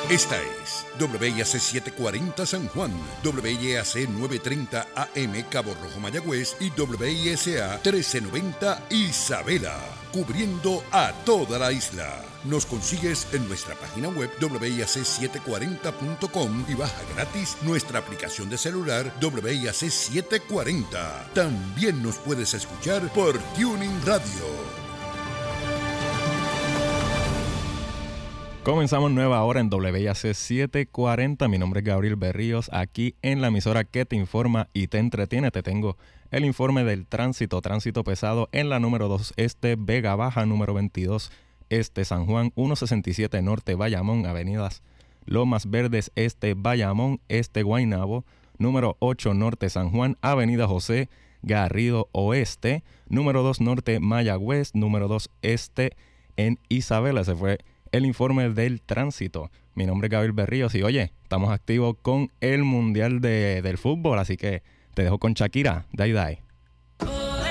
Esta es WIAC 740 San Juan, WIAC 930 AM Cabo Rojo Mayagüez y WISA 1390 Isabela, cubriendo a toda la isla. Nos consigues en nuestra página web WIAC740.com y baja gratis nuestra aplicación de celular WIAC 740. También nos puedes escuchar por Tuning Radio. Comenzamos nueva hora en WIAC 740. Mi nombre es Gabriel Berríos, aquí en la emisora que te informa y te entretiene. Te tengo el informe del tránsito pesado en la número 2 Este, Vega Baja, número 22 Este, San Juan, 167 Norte, Bayamón, avenidas Lomas Verdes, Este, Bayamón, Este, Guaynabo, número 8 Norte, San Juan, avenida José Garrido Oeste, número 2 Norte, Mayagüez, número 2 Este, en Isabela. Se fue el informe del tránsito. Mi nombre es Gabriel Berríos y oye, estamos activos con el Mundial del Fútbol, así que te dejo con Shakira, Dai Dai.